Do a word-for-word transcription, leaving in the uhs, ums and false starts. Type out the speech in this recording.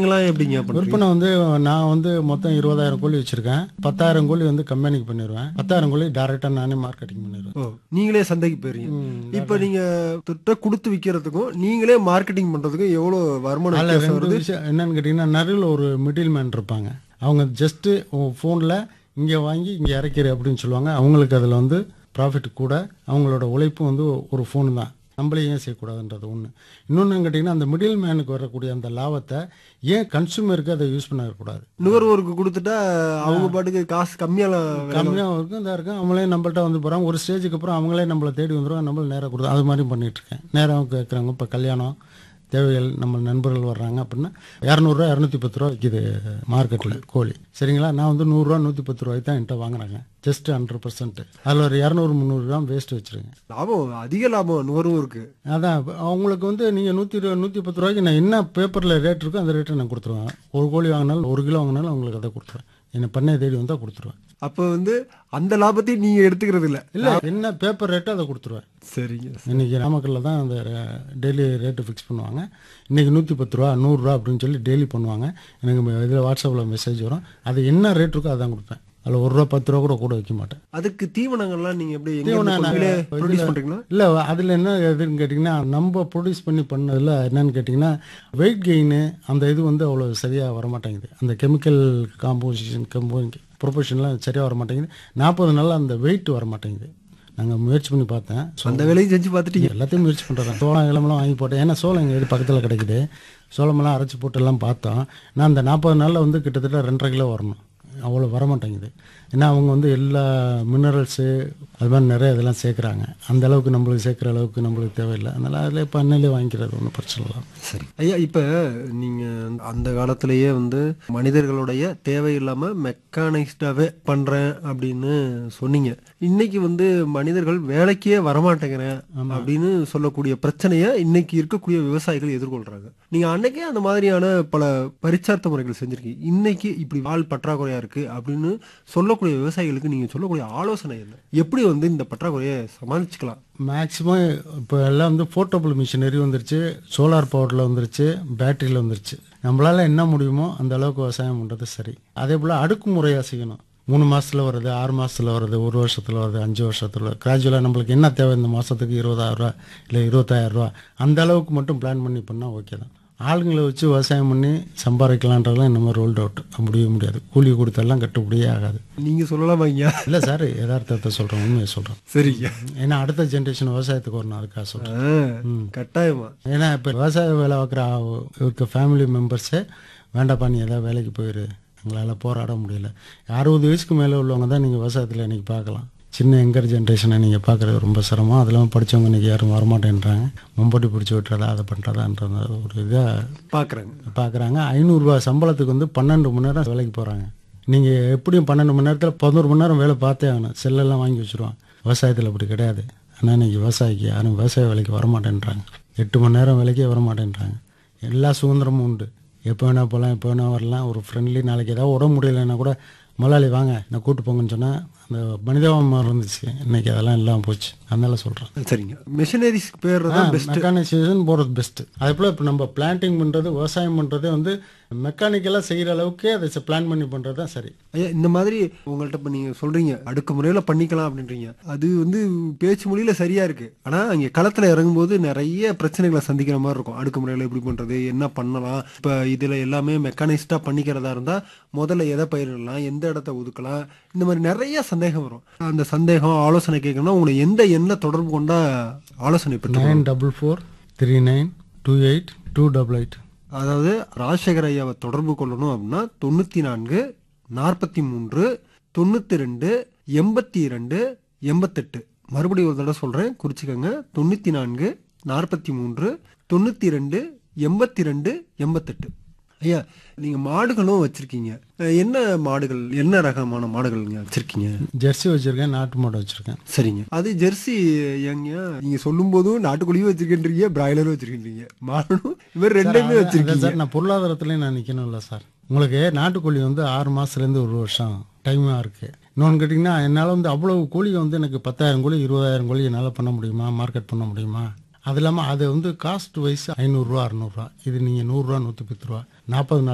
விற்பனைங்களாம் எப்படிங்க பண்ணுறீங்க? விற்பனை வந்து நான் வந்து மொத்தம் இருபதாயிரம் கோழி வச்சிருக்கேன். பத்தாயிரம் கோழி வந்து கம்பெனிக்கு பண்ணிடுவேன். பத்தாயிரம் கோழி டைரக்டா நானே மார்க்கெட்டிங் பண்ணிடுவேன். ஓ, நீங்களே சந்தைக்கு போயிருங்க. இப்போ நீங்க திட்ட கொடுத்து விற்கிறதுக்கும் நீங்களே மார்க்கெட்டிங் பண்றதுக்கும் எவ்வளவு வருமானம் அதில் வித்தியாசம் ரெண்டு வருது? விஷயம் என்னன்னு கேட்டிங்கன்னா, நடுவில் ஒரு மிடில் மேன் இருப்பாங்க. அவங்க ஜஸ்ட்டு ஃபோனில் இங்கே வாங்கி இங்கே இறக்கிற அப்படின்னு சொல்லுவாங்க. அவங்களுக்கு அதில் வந்து ப்ராஃபிட் கூட, அவங்களோட உழைப்பு வந்து ஒரு ஃபோனு தான். நம்மளே ஏன் செய்யக்கூடாதுன்றது ஒன்று. இன்னொன்று கேட்டிங்கன்னா, அந்த மிடில் மேனுக்கு வரக்கூடிய அந்த லாபத்தை ஏன் கன்சூமருக்கு அதை யூஸ் பண்ணக்கூடாது? நுகர்வோருக்கு கொடுத்துட்டா அவங்க பாட்டுக்கு காசு கம்மியால கம்மியாக இருக்கும், இதாக இருக்கும். அவங்களே நம்மள்ட்ட வந்து போகிறாங்க. ஒரு ஸ்டேஜுக்கு அப்புறம் அவங்களே நம்மளை தேடி வந்துடுவாங்க. நம்மள நேராக கொடுத்தோம். அது மாதிரி பண்ணிட்டு இருக்கேன். நேராக கேட்குறாங்க. இப்போ கல்யாணம் தேவைகள் நம்ம நண்பர்கள் வர்றாங்க அப்படின்னா இரநூறுவா இரநூத்தி பத்து ரூபா விற்கிது மார்க்கெட்டில் கோழி. சரிங்களா? நான் வந்து நூறுரூவா நூற்றி பத்து ரூபாய்க்கு தான் என்கிட்ட வாங்குறாங்க. Just hundred percent. அதில் ஒரு இரநூறு முந்நூறு கிராம் வேஸ்ட் வச்சுருங்க. லாபம், அதிக லாபம் நுகர்வோருக்கு. அதான் அவங்களுக்கு வந்து நீங்கள் நூற்றி இருபது நூற்றி பத்து ரூபாய்க்கு நான் என்ன பேப்பரில் ரேட் இருக்கோ அந்த ரேட்டை நான் கொடுத்துருவேன். ஒரு கோழி வாங்கினாலும் ஒரு கிலோ வாங்கினாலும் அவங்களுக்கு அதை கொடுத்துருவேன். என்னை பண்ணையை தேடி வந்தால் கொடுத்துருவேன். அப்போ வந்து அந்த லாபத்தையும் நீங்க எடுத்துக்கிறது இல்ல? இல்லை, என்ன பேப்பர் ரேட்டோ அதை கொடுத்துருவேன். சரிங்க. இன்றைக்கி நாமக்கல்லில் தான் அந்த டெய்லி ரேட்டு ஃபிக்ஸ் பண்ணுவாங்க. இன்றைக்கி நூற்றி பத்து ரூபா நூறுரூவா அப்படின்னு சொல்லி டெய்லி பண்ணுவாங்க. எனக்கு இதில் வாட்ஸ்அப்பில் மெசேஜ் வரும். அது என்ன ரேட் இருக்கோ அதான் கொடுப்பேன். அதில் ஒரு ரூபா பத்து ரூபா கூட கூட வைக்க மாட்டேன். அதுக்கு தீவனங்கள்லாம் நீங்க எப்படி தீவனம் ப்ரொடியூஸ் பண்றீங்களா? இல்லை, அதில் என்ன எதுன்னு கேட்டிங்கன்னா, நம்ம ப்ரொடியூஸ் பண்ணி பண்ணதில் என்னன்னு கேட்டிங்கன்னா, வெயிட் கெயின் அந்த இது வந்து அவ்வளோ சரியாக வரமாட்டேங்குது. அந்த கெமிக்கல் காம்போசிஷன் கம்போ ப்ரொபோஷன்லாம் சரியாக வர மாட்டேங்குது. நாற்பது நாளில் அந்த வெயிட் வர மாட்டேங்குது. நாங்கள் முயற்சி பண்ணி பார்த்தேன். அந்த வேலையும் செஞ்சு பார்த்துட்டீங்க? எல்லாத்தையும் முயற்சி பண்ணுறேன். சோளம் இளமெல்லாம் வாங்கி போட்டேன். ஏன்னா சோளம் எங்கள் வீடு பக்கத்தில் கிடைக்குது. சோளமெல்லாம் அரைச்சி போட்டு எல்லாம் பார்த்தோம். நான் அந்த நாற்பது நாளில் வந்து கிட்டத்தட்ட ரெண்டரை கிலோ வரணும். அவ்வளோ வரமாட்டேங்குது. ஏன்னா அவங்க வந்து எல்லா மினரல்ஸு அது மாதிரி நிறைய இதெல்லாம் சேர்க்குறாங்க. அந்த அளவுக்கு நம்மளுக்கு சேர்க்குற அளவுக்கு நம்மளுக்கு தேவையில்லை. அதனால் அதில் இப்போ அன்னையிலே வாங்கிக்கிறது ஒன்றும் பிரச்சனை இல்லை. சரி ஐயா, இப்போ நீங்கள் அந்த காலத்திலேயே வந்து மனிதர்களுடைய தேவை இல்லாமல் மெக்கானிக்ஸ்டாகவே பண்ணுறேன் அப்படின்னு சொன்னீங்க. இன்னைக்கு வந்து மனிதர்கள் வேலைக்கே வரமாட்டேங்கிறேன் அப்படின்னு சொல்லக்கூடிய பிரச்சனையை இன்னைக்கு இருக்கக்கூடிய விவசாயிகள் எதிர்கொள்கிறாங்க. நீங்கள் அன்னைக்கே அந்த மாதிரியான பல பரிச்சார்த்த முறைகள் செஞ்சுருக்கீங்க. இன்னைக்கு இப்படி ஆள் பற்றாக்குறையாக இருக்குது அப்படின்னு சொல்லக்கூடிய விவசாயிகளுக்கு நீங்கள் சொல்லக்கூடிய ஆலோசனை என்ன? எப்படி வந்து இந்த பற்றாக்குறையை சமாளிச்சுக்கலாம்? மேக்ஸிமம் இப்போ எல்லாம் வந்து போர்ட்டபிள் மிஷினரி வந்துருச்சு, சோலார் பவரில் வந்துருச்சு, பேட்டரியில் வந்துருச்சு. நம்மளால் என்ன முடியுமோ அந்த அளவுக்கு விவசாயம் பண்ணுறது சரி. அதே போல் அடுக்குமுறையாக செய்யணும். மூணு மாதத்தில் வருது, ஆறு மாதத்தில் வருது, ஒரு வருஷத்தில் வருது, அஞ்சு வருஷத்தில் கிராஜுவலாக நம்மளுக்கு என்ன தேவை இந்த மாதத்துக்கு இருபதாயிரம் ரூபா இல்லை இருபத்தாயிரம் ரூபா அந்த அளவுக்கு மட்டும் பிளான் பண்ணி பண்ணால் ஓகே தான். ஆளுங்களை வச்சு விவசாயம் பண்ணி சம்பாதிக்கலான்றதுலாம் இந்த மாதிரி ரோல்ட் அவுட் முடிய முடியாது. கூலி கொடுத்தெல்லாம் கட்டுப்படியே ஆகாது. நீங்கள் சொல்லலாமா? இல்லை சார், யதார்த்தத்தை சொல்கிறேன், உண்மையை சொல்கிறேன். சரிங்க. ஏன்னா அடுத்த ஜென்ரேஷன் விவசாயத்துக்கு வரணும், அதுக்காக சொல்கிறேன். கட்டாயமா. ஏன்னா இப்போ விவசாய வேலை பார்க்குற இருக்க ஃபேமிலி மெம்பர்ஸே வேண்டாப்பா நீ ஏதாவது வேலைக்கு போயிரு, எங்களால் போராட முடியல. அறுபது வயசுக்கு மேலே உள்ளவங்க தான் நீங்கள் விவசாயத்தில் இன்றைக்கி பார்க்கலாம். சின்ன யங்கர் ஜென்ரேஷனை நீங்கள் பார்க்குறது ரொம்ப சிரமம். அதெல்லாம் படித்தவங்க இன்றைக்கி யாரும் வரமாட்டேன்றாங்க. மம்பட்டி பிடிச்சி விட்டுறதா அதை பண்ணுறதான்ற ஒரு இதாக பார்க்குறாங்க பார்க்குறாங்க ஐநூறுரூவா சம்பளத்துக்கு வந்து பன்னெண்டு மணி நேரம் வேலைக்கு போகிறாங்க. நீங்கள் எப்படியும் பன்னெண்டு மணி நேரத்தில் பதினோரு மணி நேரம் வேலை பார்த்தே ஆகணும். செல்லெல்லாம் வாங்கி வச்சுருவான். விவசாயத்தில் அப்படி கிடையாது. ஆனால் இன்றைக்கி விவசாயிக்கு யாரும் விவசாய வேலைக்கு வரமாட்டேன்றாங்க. எட்டு மணி நேரம் வேலைக்கே வரமாட்டேன்றாங்க. எல்லா சுதந்திரமும் உண்டு. எப்போ வேணால் போகலாம், எப்போ வேணால் வரலாம். ஒரு ஃப்ரெண்ட்லி நாளைக்கு ஏதாவது உடம்பு முடியலைன்னா கூட முதலாளி வாங்க நான் கூட்டு போங்கன்னு சொன்னால் அந்த மனிதாபமாக இருந்துச்சு. இன்னைக்கு அதெல்லாம் இல்லாமல் போச்சு. அதனால சொல்கிறேன். சரிங்க. மிஷினரிஸ்க்கு பேர் மெக்கானைசேஷன் போகிறது பெஸ்ட்டு. அதே போல் இப்போ நம்ம பிளான்டிங் பண்ணுறது, விவசாயம் பண்ணுறதே வந்து மெக்கானிக்கலாக செய்கிற அளவுக்கு அதை பிளான் பண்ணி பண்ணுறது தான் சரி. ஐயா, இந்த மாதிரி உங்கள்கிட்ட இப்போ நீங்கள் சொல்கிறீங்க அடுக்கு முறையில் பண்ணிக்கலாம் அப்படின்றீங்க. அது வந்து பேச்சு மொழியில் சரியாக இருக்குது. ஆனால் அங்கே களத்தில் இறங்கும்போது நிறைய பிரச்சனைகளை சந்திக்கிற மாதிரி இருக்கும். அடுக்கு முறையில் எப்படி பண்ணுறது, என்ன பண்ணலாம், இப்போ இதில் எல்லாமே மெக்கானிஸ்டாக பண்ணிக்கிறதா இருந்தால் முதல்ல எதை பயிரிடலாம், எந்த இடத்த ஒதுக்கலாம், இந்த மாதிரி நிறைய சந்தேகம் வரும். அந்த சந்தேகம் ஆலோசனை கேட்கணும்னா உங்களை எந்த எண்ண தொடர்பு கொண்டா ஆலோசனை பெற்று nine double four three nine two eight two double eight அதாவது ராஜசேகர் ஐயாவை தொடர்பு கொள்ளணும் அப்படின்னா தொண்ணூற்றி நான்கு நாற்பத்தி மூன்று தொண்ணூற்றி ரெண்டு எண்பத்தி இரண்டு எண்பத்தெட்டு. மறுபடியும் ஒரு தடவை சொல்கிறேன், குறிச்சிக்கோங்க. தொண்ணூற்றி நான்கு நாற்பத்தி மூன்று தொண்ணூற்றி ரெண்டு எண்பத்தி ரெண்டு எண்பத்தெட்டு. ஐயா, நீங்கள் மாடுகளும் வச்சுருக்கீங்க. என்ன மாடுகள், என்ன ரகமான மாடுகள் வச்சுருக்கீங்க? ஜெர்சி வச்சுருக்கேன், நாட்டு மாடு வச்சுருக்கேன். சரிங்க. அது ஜெர்சி ஏங்க நீங்கள் சொல்லும் போதும் நாட்டுக்கோழியும் வச்சுருக்கின்றீங்க, பிராய்லரும் வச்சுருக்கின்றீங்க, மாடும் இவர் ரெண்டுமே வச்சுருக்கீங்க சார். நான் பொருளாதாரத்துலேயும் நான் நிற்கணும் இல்லை சார். உங்களுக்கு நாட்டுக்கோழி வந்து ஆறு மாதத்துலேருந்து ஒரு வருஷம் டைமாக இருக்குது. இன்னொன்று கேட்டிங்கன்னா என்னால் வந்து அவ்வளோ கோழியை வந்து எனக்கு பத்தாயிரம் கோழி இருபதாயிரம் கோழி என்னால் பண்ண முடியுமா, மார்க்கெட் பண்ண முடியுமா? அது இல்லாமல் அது வந்து காஸ்ட் வைஸ் ஐநூறுரூவா அறநூறுவா. இது நீங்கள் நூறுரூவா நூற்றி பத்து ரூபா நாற்பது நாள்